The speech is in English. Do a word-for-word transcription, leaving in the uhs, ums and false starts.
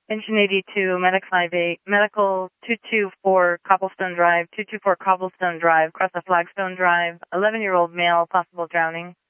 Engine eighty-two, Medic five eight, Medical two two four Cobblestone Drive, two two four Cobblestone Drive, across the Flagstone Drive, eleven-year-old male, possible drowning.